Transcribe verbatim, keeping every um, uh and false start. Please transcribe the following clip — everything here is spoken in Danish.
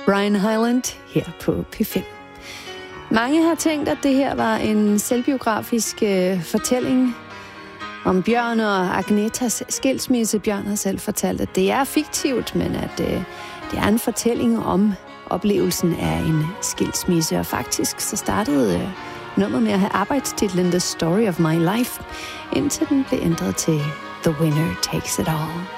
Brian Hyland her på P fem. Mange har tænkt, at det her var en selvbiografisk øh, fortælling om Bjørn og Agnetas skilsmisse. Bjørn har selv fortalt, at det er fiktivt, men at øh, det er en fortælling om oplevelsen af en skilsmisse. Og faktisk så startede øh, nummeret med at have arbejdstitlen The Story of My Life, indtil den blev ændret til The Winner Takes It All.